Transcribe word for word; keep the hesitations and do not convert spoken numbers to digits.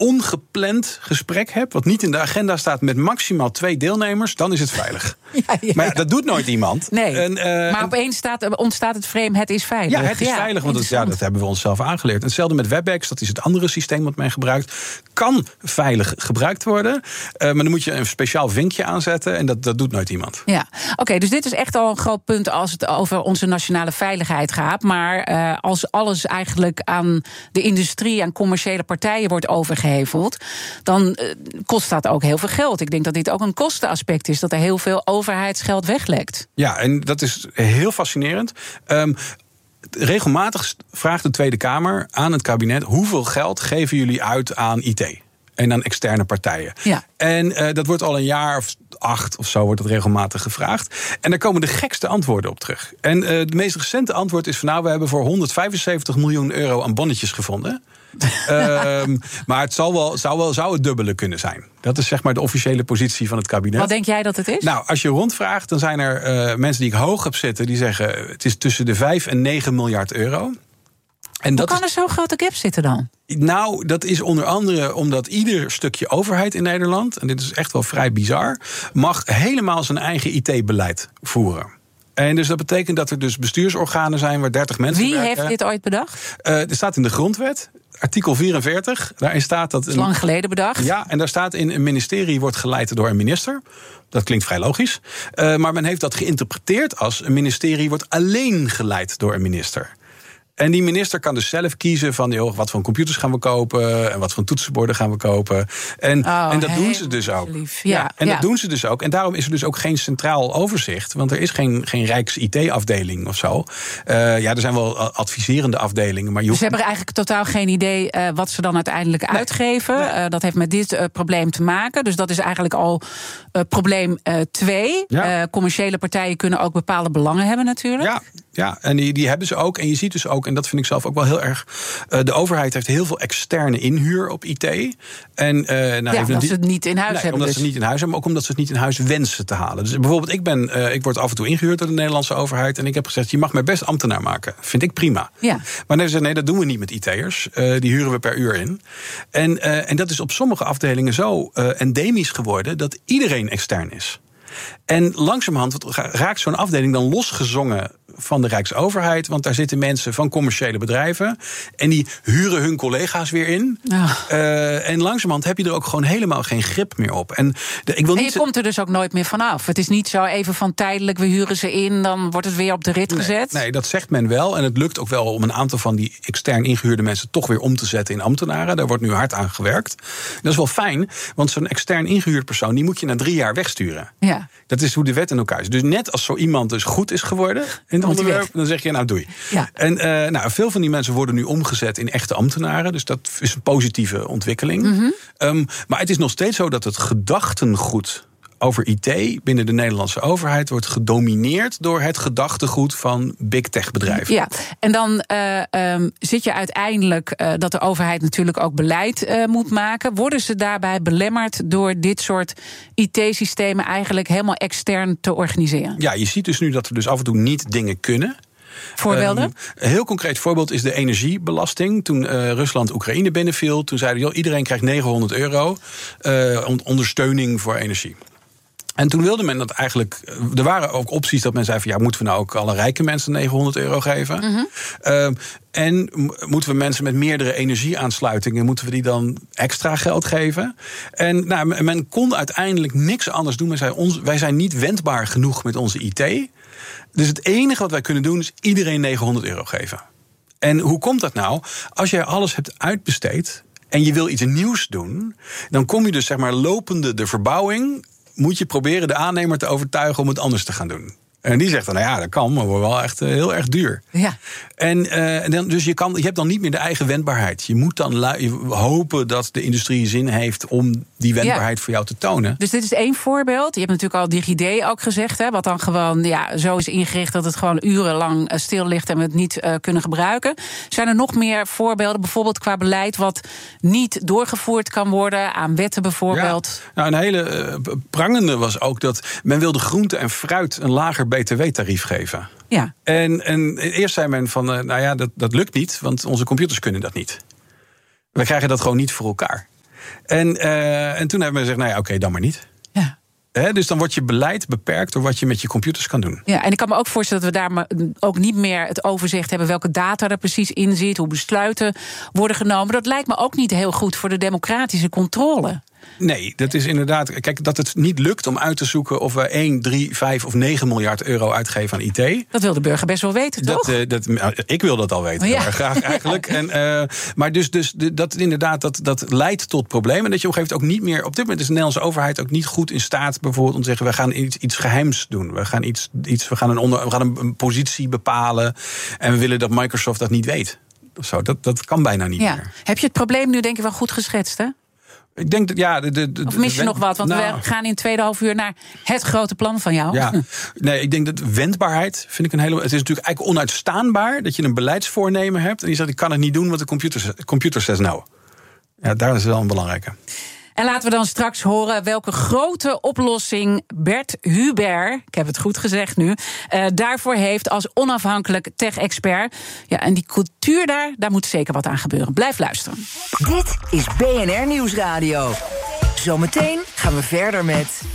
ongepland gesprek heb, wat niet in de agenda staat met maximaal twee deelnemers, dan is het veilig. Ja, ja, ja. Maar ja, dat doet nooit iemand. Nee, en, uh, maar opeens staat, ontstaat het frame, het is veilig. Ja, het is ja, veilig, want het, ja, dat hebben we onszelf aangeleerd. En hetzelfde met WebEx, dat is het andere systeem wat men gebruikt. Kan veilig gebruikt worden, uh, maar dan moet je een speciaal vinkje aanzetten en dat, dat doet nooit iemand. Ja, oké, okay, dus dit is echt al een groot punt als het over onze nationale veiligheid gaat. Maar uh, als alles eigenlijk aan de industrie, aan commerciële partijen wordt overgeheveld, dan uh, kost dat ook heel veel geld. Ik denk dat dit ook een kostenaspect is, dat er heel veel overheidsgeld weglekt. Ja, en dat is heel fascinerend. Um, regelmatig vraagt de Tweede Kamer aan het kabinet, hoeveel geld geven jullie uit aan I T? En aan externe partijen. Ja. En uh, dat wordt al een jaar of acht of zo wordt dat regelmatig gevraagd. En daar komen de gekste antwoorden op terug. En uh, de meest recente antwoord is van nou, we hebben voor honderdvijfenzeventig miljoen euro aan bonnetjes gevonden. um, maar het zal wel, zou wel zou het dubbele kunnen zijn. Dat is zeg maar de officiële positie van het kabinet. Wat denk jij dat het is? Nou, als je rondvraagt, dan zijn er uh, mensen die ik hoog heb zitten, die zeggen het is tussen de vijf en negen miljard euro. En Hoe dat kan er zo'n grote gap zitten dan? Nou, dat is onder andere omdat ieder stukje overheid in Nederland, en dit is echt wel vrij bizar, mag helemaal zijn eigen I T-beleid voeren. En dus dat betekent dat er dus bestuursorganen zijn waar dertig mensen Wie werken. heeft dit ooit bedacht? Uh, er staat in de grondwet, artikel vierenveertig. Daarin staat dat. Dat is lang geleden bedacht. Ja, en daar staat in: een ministerie wordt geleid door een minister. Dat klinkt vrij logisch. Uh, maar men heeft dat geïnterpreteerd als een ministerie wordt alleen geleid door een minister. En die minister kan dus zelf kiezen van joh, wat voor computers gaan we kopen en wat voor toetsenborden gaan we kopen. En, oh, en dat doen ze dus ook. Lief. Ja, ja, en ja. dat doen ze dus ook. En daarom is er dus ook geen centraal overzicht. Want er is geen, geen Rijks-I T-afdeling of zo. Uh, ja, er zijn wel adviserende afdelingen. Maar je dus ze hebben er eigenlijk totaal geen idee uh, wat ze dan uiteindelijk nee. uitgeven. Nee. Uh, dat heeft met dit uh, probleem te maken. Dus dat is eigenlijk al uh, probleem twee. Uh, ja. uh, commerciële partijen kunnen ook bepaalde belangen hebben natuurlijk. Ja, ja en die, die hebben ze ook. En je ziet dus ook, en dat vind ik zelf ook wel heel erg, uh, de overheid heeft heel veel externe inhuur op I T. En, uh, nou, ja, omdat die, ze het niet in huis nee, hebben. Omdat dus. ze het niet in huis hebben, maar ook omdat ze het niet in huis wensen te halen. Dus bijvoorbeeld, ik, ben, uh, ik word af en toe ingehuurd door de Nederlandse overheid. En ik heb gezegd, je mag mij best ambtenaar maken. Vind ik prima. Ja. Maar nee, ze nee, dat doen we niet met I T'ers. Uh, die huren we per uur in. En, uh, en dat is op sommige afdelingen zo uh, endemisch geworden dat iedereen extern is. En langzamerhand raakt zo'n afdeling dan losgezongen van de Rijksoverheid. Want daar zitten mensen van commerciële bedrijven. En die huren hun collega's weer in. Oh. Uh, en langzamerhand heb je er ook gewoon helemaal geen grip meer op. En, de, ik wil en niet je komt er dus ook nooit meer vanaf. Het is niet zo even van tijdelijk, we huren ze in, dan wordt het weer op de rit nee, gezet. Nee, dat zegt men wel. En het lukt ook wel om een aantal van die extern ingehuurde mensen toch weer om te zetten in ambtenaren. Daar wordt nu hard aan gewerkt. Dat is wel fijn, want zo'n extern ingehuurde persoon, die moet je na drie jaar wegsturen. Ja. Dat is hoe de wet in elkaar is. Dus net als zo iemand dus goed is geworden in het onderwerp, dan zeg je nou doei. Ja. En uh, nou, veel van die mensen worden nu omgezet in echte ambtenaren. Dus dat is een positieve ontwikkeling. Mm-hmm. Um, maar het is nog steeds zo dat het gedachtengoed over I T binnen de Nederlandse overheid wordt gedomineerd door het gedachtegoed van big tech bedrijven. Ja, en dan uh, um, zit je uiteindelijk uh, dat de overheid natuurlijk ook beleid uh, moet maken. Worden ze daarbij belemmerd door dit soort I T-systemen eigenlijk helemaal extern te organiseren? Ja, je ziet dus nu dat er dus af en toe niet dingen kunnen. Voorbeelden? Um, een heel concreet voorbeeld is de energiebelasting. Toen uh, Rusland Oekraïne binnenviel, toen zeiden joh, iedereen krijgt negenhonderd euro uh, ondersteuning voor energie. En toen wilde men dat eigenlijk. Er waren ook opties dat men zei van ja, moeten we nou ook alle rijke mensen negenhonderd euro geven? Mm-hmm. Uh, en moeten we mensen met meerdere energieaansluitingen, moeten we die dan extra geld geven? En nou, men kon uiteindelijk niks anders doen. Men zei, ons, wij zijn niet wendbaar genoeg met onze I T. Dus het enige wat wij kunnen doen is iedereen negenhonderd euro geven. En hoe komt dat nou? Als jij alles hebt uitbesteed en je wil iets nieuws doen, dan kom je dus zeg maar lopende de verbouwing, moet je proberen de aannemer te overtuigen om het anders te gaan doen. En die zegt dan, nou ja, dat kan, maar wordt wel echt uh, heel erg duur. Ja. En uh, dan, dus je, kan, je hebt dan niet meer de eigen wendbaarheid. Je moet dan lu- hopen dat de industrie zin heeft om die wendbaarheid ja. voor jou te tonen. Dus dit is één voorbeeld. Je hebt natuurlijk al DigiD ook gezegd, hè, wat dan gewoon ja, zo is ingericht dat het gewoon urenlang stil ligt en we het niet uh, kunnen gebruiken. Zijn er nog meer voorbeelden, bijvoorbeeld qua beleid, wat niet doorgevoerd kan worden, aan wetten bijvoorbeeld? Ja. Nou, een hele uh, prangende was ook dat men wilde groente en fruit een lager B T W-tarief geven. Ja. En, en eerst zei men van, uh, nou ja, dat, dat lukt niet, want onze computers kunnen dat niet. We krijgen dat gewoon niet voor elkaar. En, uh, en toen hebben we gezegd, nou ja, oké, okay, dan maar niet. Ja. He, dus dan wordt je beleid beperkt door wat je met je computers kan doen. Ja, en ik kan me ook voorstellen dat we daar maar ook niet meer het overzicht hebben welke data er precies in zit, hoe besluiten worden genomen. Dat lijkt me ook niet heel goed voor de democratische controle. Nee, dat is inderdaad. Kijk, dat het niet lukt om uit te zoeken of we één, drie, vijf of negen miljard euro uitgeven aan I T. Dat wil de burger best wel weten, toch? Dat, uh, dat, ik wil dat al weten, ja. maar graag eigenlijk. En, uh, maar dus, dus dat inderdaad, dat, dat leidt tot problemen. En dat je op een gegeven moment ook niet meer. Op dit moment is de Nederlandse overheid ook niet goed in staat, bijvoorbeeld om te zeggen: we gaan iets, iets geheims doen. We gaan iets, iets, we gaan een onder, we gaan een, een positie bepalen. En we willen dat Microsoft dat niet weet. Zo, dat, dat kan bijna niet ja. meer. Heb je het probleem nu, denk ik, wel goed geschetst, hè? Ik denk dat, ja, de, de, de, of mis je de, nog wat? Want nou, we gaan in het tweede half uur naar het grote plan van jou. Ja, nee, ik denk dat wendbaarheid vind ik een hele. Het is natuurlijk eigenlijk onuitstaanbaar dat je een beleidsvoornemen hebt en je zegt: ik kan het niet doen, want de computer, computer zegt nou. Ja, daar is het wel een belangrijke. En laten we dan straks horen welke grote oplossing Bert Huber, ik heb het goed gezegd nu, uh, daarvoor heeft als onafhankelijk tech-expert. Ja, en die cultuur daar, daar moet zeker wat aan gebeuren. Blijf luisteren. Dit is B N R Nieuwsradio. Zometeen gaan we verder met